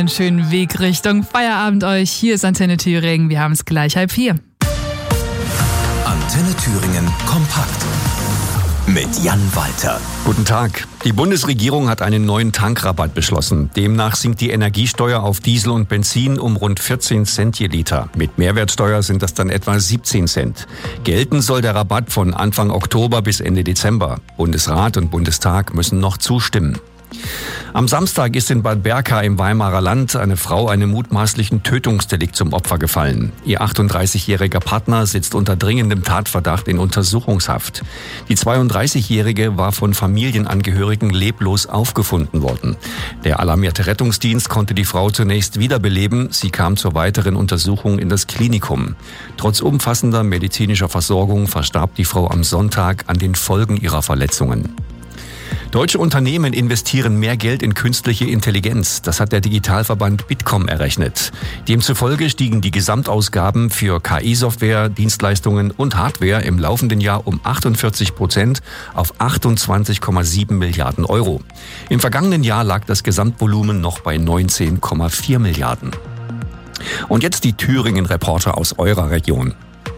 schönen Weg Richtung Feierabend euch. Hier ist Antenne Thüringen. Wir haben es gleich 3:30. Antenne Thüringen kompakt mit Jan Walter. Guten Tag. Die Bundesregierung hat einen neuen Tankrabatt beschlossen. Demnach sinkt die Energiesteuer auf Diesel und Benzin um rund 14 Cent je Liter. Mit Mehrwertsteuer sind das dann etwa 17 Cent. Gelten soll der Rabatt von Anfang Oktober bis Ende Dezember. Bundesrat und Bundestag müssen noch zustimmen. Am Samstag ist in Bad Berka im Weimarer Land eine Frau einem mutmaßlichen Tötungsdelikt zum Opfer gefallen. Ihr 38-jähriger Partner sitzt unter dringendem Tatverdacht in Untersuchungshaft. Die 32-jährige war von Familienangehörigen leblos aufgefunden worden. Der alarmierte Rettungsdienst konnte die Frau zunächst wiederbeleben. Sie kam zur weiteren Untersuchung in das Klinikum. Trotz umfassender medizinischer Versorgung verstarb die Frau am Sonntag an den Folgen ihrer Verletzungen. Deutsche Unternehmen investieren mehr Geld in künstliche Intelligenz. Das hat der Digitalverband Bitkom errechnet. Demzufolge stiegen die Gesamtausgaben für KI-Software, Dienstleistungen und Hardware im laufenden Jahr um 48% auf 28,7 Milliarden Euro. Im vergangenen Jahr lag das Gesamtvolumen noch bei 19,4 Milliarden. Und jetzt die Thüringen-Reporter aus eurer Region.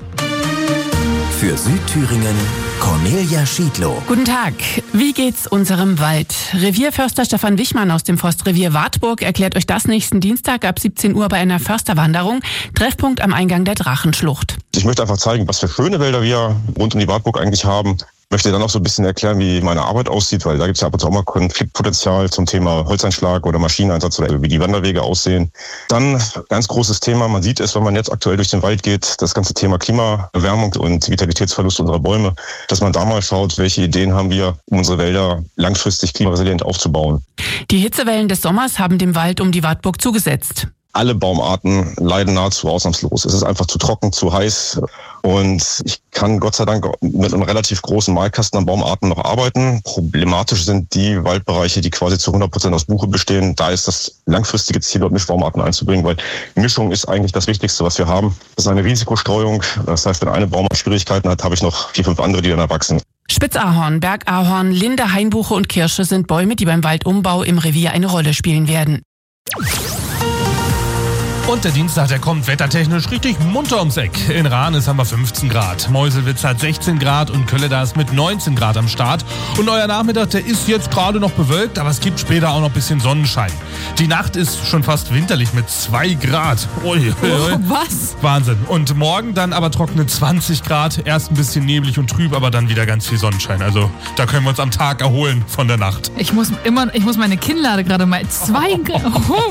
Für Südthüringen Cornelia Schiedlow. Guten Tag. Wie geht's unserem Wald? Revierförster Stefan Wichmann aus dem Forstrevier Wartburg erklärt euch das nächsten Dienstag ab 17 Uhr bei einer Försterwanderung. Treffpunkt am Eingang der Drachenschlucht. Ich möchte einfach zeigen, was für schöne Wälder wir rund um die Wartburg eigentlich haben. Ich möchte dann auch so ein bisschen erklären, wie meine Arbeit aussieht, weil da gibt es ja ab und zu auch mal Konfliktpotenzial zum Thema Holzeinschlag oder Maschineneinsatz oder wie die Wanderwege aussehen. Dann ganz großes Thema, man sieht es, wenn man jetzt aktuell durch den Wald geht, das ganze Thema Klimaerwärmung und Vitalitätsverlust unserer Bäume, dass man da mal schaut, welche Ideen haben wir, um unsere Wälder langfristig klimaresilient aufzubauen. Die Hitzewellen des Sommers haben dem Wald um die Wartburg zugesetzt. Alle Baumarten leiden nahezu ausnahmslos. Es ist einfach zu trocken, zu heiß. Und ich kann Gott sei Dank mit einem relativ großen Malkasten an Baumarten noch arbeiten. Problematisch sind die Waldbereiche, die quasi zu 100% aus Buche bestehen. Da ist das langfristige Ziel, dort Mischbaumarten einzubringen, weil Mischung ist eigentlich das Wichtigste, was wir haben. Das ist eine Risikostreuung. Das heißt, wenn eine Baumart Schwierigkeiten hat, habe ich noch 4, 5 andere, die dann erwachsen. Spitzahorn, Bergahorn, Linde, Hainbuche und Kirsche sind Bäume, die beim Waldumbau im Revier eine Rolle spielen werden. Und der Dienstag, der kommt wettertechnisch richtig munter ums Eck. In Rahnes haben wir 15 Grad, Meuselwitz hat 16 Grad und Kölleda ist mit 19 Grad am Start. Und euer Nachmittag, der ist jetzt gerade noch bewölkt, aber es gibt später auch noch ein bisschen Sonnenschein. Die Nacht ist schon fast winterlich mit 2 Grad. Ui. Oh, was? Wahnsinn. Und morgen dann aber trockene 20 Grad. Erst ein bisschen neblig und trüb, aber dann wieder ganz viel Sonnenschein. Also da können wir uns am Tag erholen von der Nacht. Ich muss meine Kinnlade gerade mal 2 Grad.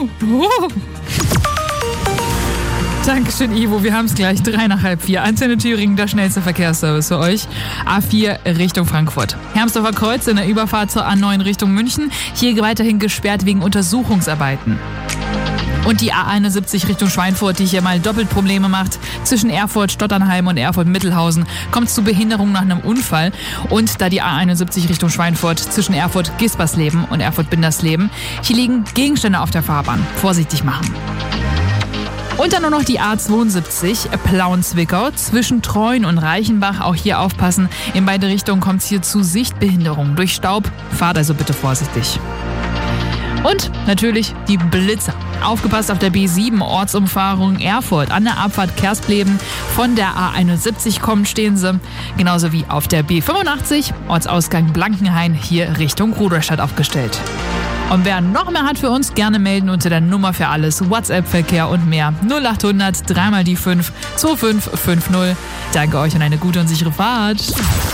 Dankeschön, Ivo. Wir haben es gleich 3:30. Antenne Thüringen, der schnellste Verkehrsservice für euch. A4 Richtung Frankfurt. Hermsdorfer Kreuz in der Überfahrt zur A9 Richtung München. Hier weiterhin gesperrt wegen Untersuchungsarbeiten. Und die A71 Richtung Schweinfurt, die hier mal doppelt Probleme macht. Zwischen Erfurt, Stotternheim und Erfurt-Mittelhausen kommt es zu Behinderung nach einem Unfall. Und da die A71 Richtung Schweinfurt zwischen Erfurt-Gispersleben und Erfurt-Bindersleben. Hier liegen Gegenstände auf der Fahrbahn. Vorsichtig machen. Und dann nur noch die A72 Plauen-Zwickau zwischen Treuen und Reichenbach. Auch hier aufpassen. In beide Richtungen kommt es hier zu Sichtbehinderung durch Staub. Fahrt also bitte vorsichtig. Und natürlich die Blitzer. Aufgepasst auf der B7 Ortsumfahrung Erfurt. An der Abfahrt Kerspleben von der A71 kommen, stehen sie. Genauso wie auf der B85 Ortsausgang Blankenhain hier Richtung Rudolstadt aufgestellt. Und wer noch mehr hat für uns, gerne melden unter der Nummer für alles, WhatsApp-Verkehr und mehr. 0800 3 die 5 2550. Danke euch und eine gute und sichere Fahrt.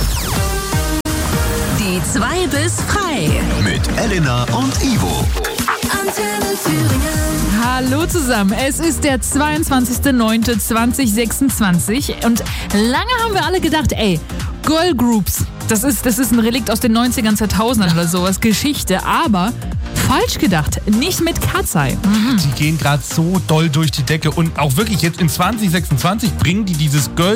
Die 2 bis frei. Mit Elena und Ivo. Antenne Thüringen. Hallo zusammen, es ist der 22.09.2026 und lange haben wir alle gedacht, Girl Groups, das ist ein Relikt aus den 90ern, 2000ern oder sowas, Geschichte, aber falsch gedacht, nicht mit Katzei. Die gehen gerade so doll durch die Decke und auch wirklich jetzt in 2026 bringen die dieses Girl